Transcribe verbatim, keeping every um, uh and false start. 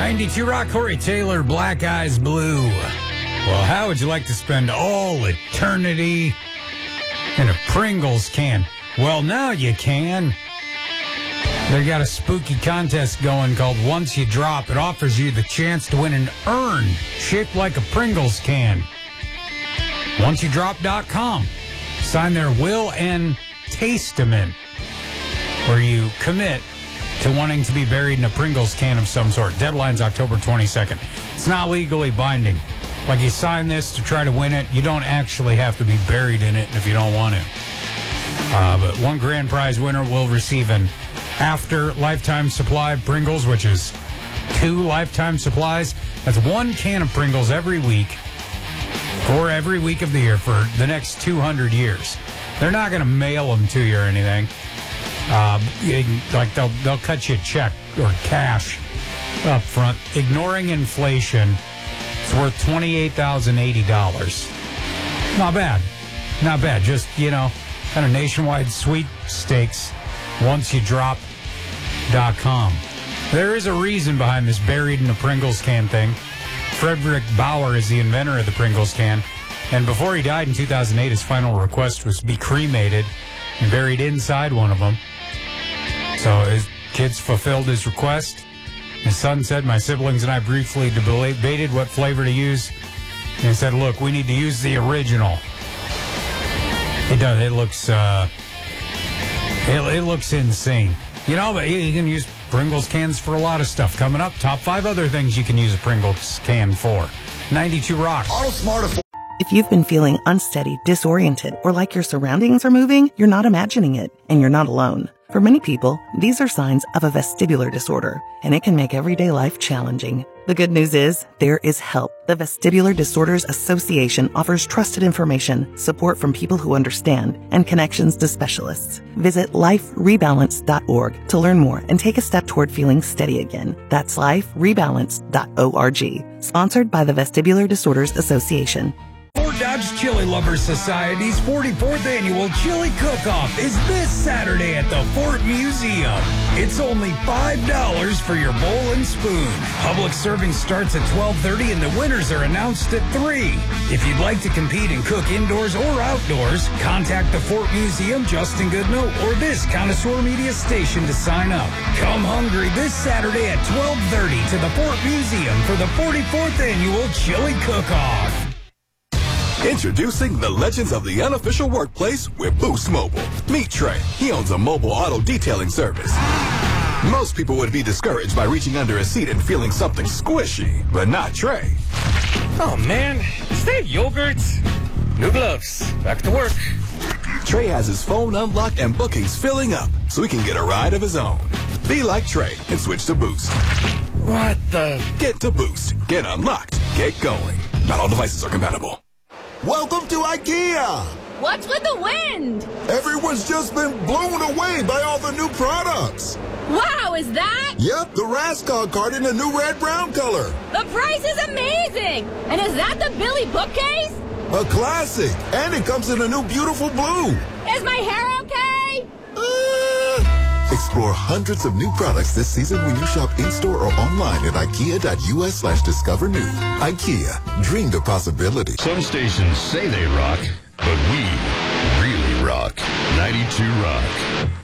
ninety-two Rock, Corey Taylor, Black Eyes Blue. Well, how would you like to spend all eternity in a Pringles can? Well, now you can. They got a spooky contest going called Once You Drop. It offers you the chance to win an urn shaped like a Pringles can. once you drop dot com. Sign their will and testament, where you commit to wanting to be buried in a Pringles can of some sort. Deadline's October twenty-second. It's not legally binding. Like, you sign this to try to win it. You don't actually have to be buried in it if you don't want to. Uh, but one grand prize winner will receive an after lifetime supply of Pringles, which is two lifetime supplies. That's one can of Pringles every week, or every week of the year for the next two hundred years. They're not going to mail them to you or anything. Uh, like they'll they'll cut you a check or cash up front. Ignoring inflation, it's worth twenty-eight thousand eighty dollars. Not bad, not bad. Just, you know, kind of nationwide sweepstakes. once you drop dot com. There is a reason behind this buried in a Pringles can thing. Frederick Bauer is the inventor of the Pringles can, and before he died in two thousand eight, his final request was to be cremated and buried inside one of them. So his kids fulfilled his request. His son said, my siblings and I briefly debated what flavor to use, and he said, look, we need to use the original. It does. It looks, uh, it, it looks insane. You know, but you can use Pringles cans for a lot of stuff. Coming up, top five other things you can use a Pringles can for. ninety-two Rock. Auto Smart. If you've been feeling unsteady, disoriented, or like your surroundings are moving, you're not imagining it, and you're not alone. For many people, these are signs of a vestibular disorder, and it can make everyday life challenging. The good news is, there is help. The Vestibular Disorders Association offers trusted information, support from people who understand, and connections to specialists. Visit life rebalance dot org to learn more and take a step toward feeling steady again. That's life rebalance dot org. Sponsored by the Vestibular Disorders Association. Fort Dodge Chili Lovers Society's forty-fourth Annual Chili Cook-Off is this Saturday at the Fort Museum. It's only five dollars for your bowl and spoon. Public serving starts at twelve thirty and the winners are announced at three. If you'd like to compete and cook indoors or outdoors, contact the Fort Museum, Justin Goodnow, or this Connoisseur Media station to sign up. Come hungry this Saturday at twelve thirty to the Fort Museum for the forty-fourth Annual Chili Cook-Off. Introducing the legends of the unofficial workplace with Boost Mobile. Meet Trey. He owns a mobile auto detailing service. Most people would be discouraged by reaching under a seat and feeling something squishy, but not Trey. Oh man, is that yogurt? New gloves. Back to work. Trey has his phone unlocked and bookings filling up, so he can get a ride of his own. Be like Trey and switch to Boost. What the? Get to Boost. Get unlocked. Get going. Not all devices are compatible. Welcome to IKEA! What's with the wind? Everyone's just been blown away by all the new products. Wow, is that? Yep, the Rascal card in the new red-brown color. The price is amazing! And is that the Billy bookcase? A classic, and it comes in a new beautiful blue. Is my hair okay? Uh... Explore hundreds of new products this season when you shop in-store or online at ikea.us slash discover new. IKEA, dream the possibility. Some stations say they rock, but we really rock. ninety-two Rock.